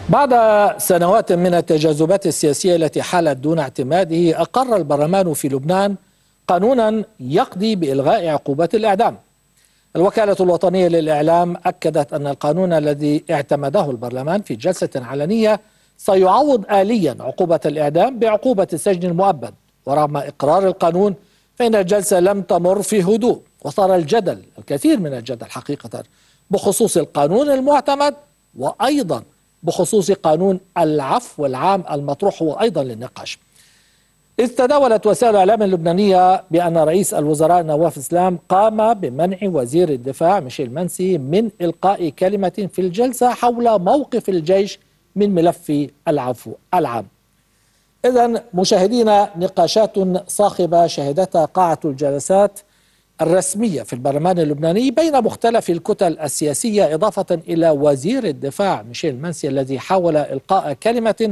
بعد سنوات من التجاذبات السياسية التي حالت دون اعتماده، أقر البرلمان في لبنان قانونا يقضي بإلغاء عقوبة الإعدام. الوكالة الوطنية للإعلام أكدت أن القانون الذي اعتمده البرلمان في جلسة علنية سيعوض آليا عقوبة الإعدام بعقوبة السجن المؤبد. ورغم إقرار القانون فإن الجلسة لم تمر في هدوء، وصار الكثير من الجدل حقيقة بخصوص القانون المعتمد، وأيضا بخصوص قانون العفو العام المطروح هو أيضا للنقاش. إذ تداولت وسائل الإعلام اللبنانية بأن رئيس الوزراء نواف سلام قام بمنع وزير الدفاع ميشيل منسي من إلقاء كلمة في الجلسة حول موقف الجيش من ملف العفو العام. إذن مشاهدينا، نقاشات صاخبة شهدتها قاعة الجلسات الرسمية في البرلمان اللبناني بين مختلف الكتل السياسية، إضافة إلى وزير الدفاع ميشيل منسي الذي حاول إلقاء كلمة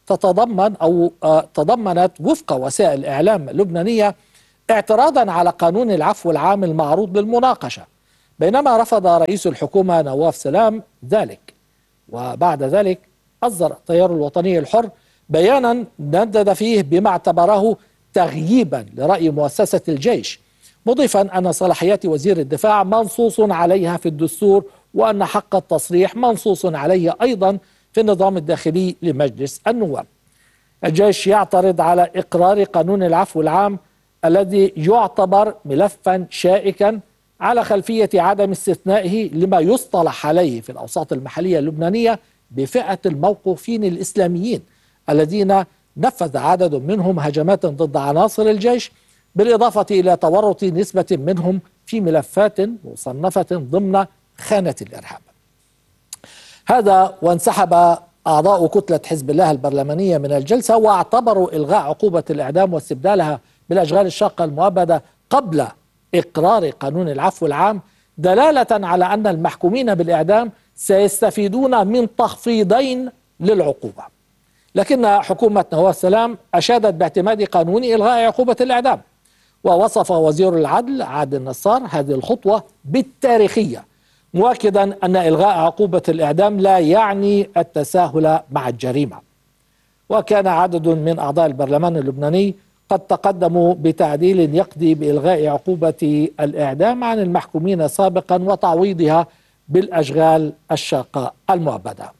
تضمنت وفق وسائل الإعلام اللبنانية اعتراضا على قانون العفو العام المعروض للمناقشة، بينما رفض رئيس الحكومة نواف سلام ذلك. وبعد ذلك أصدر التيار الوطني الحر بيانا ندد فيه بما اعتبره تغييبا لرأي مؤسسة الجيش، مضيفا أن صلاحيات وزير الدفاع منصوص عليها في الدستور، وأن حق التصريح منصوص عليه أيضا في النظام الداخلي لمجلس النواب. الجيش يعترض على إقرار قانون العفو العام الذي يعتبر ملفا شائكا على خلفية عدم استثنائه لما يصطلح عليه في الأوساط المحلية اللبنانية بفئة الموقوفين الإسلاميين الذين نفذ عدد منهم هجمات ضد عناصر الجيش، بالإضافة إلى تورط نسبة منهم في ملفات مصنفة ضمن خانة الإرهاب. هذا وانسحب أعضاء كتلة حزب الله البرلمانية من الجلسة، واعتبروا إلغاء عقوبة الإعدام واستبدالها بالأشغال الشاقة المؤبدة قبل إقرار قانون العفو العام دلالة على أن المحكومين بالإعدام سيستفيدون من تخفيضين للعقوبة. لكن حكومة نواف سلام أشادت باعتماد قانون إلغاء عقوبة الإعدام، ووصف وزير العدل عادل النصار هذه الخطوة بالتاريخية، مؤكدا أن إلغاء عقوبة الإعدام لا يعني التساهل مع الجريمة. وكان عدد من أعضاء البرلمان اللبناني قد تقدموا بتعديل يقضي بإلغاء عقوبة الإعدام عن المحكومين سابقا وتعويضها بالأشغال الشاقة المؤبدة.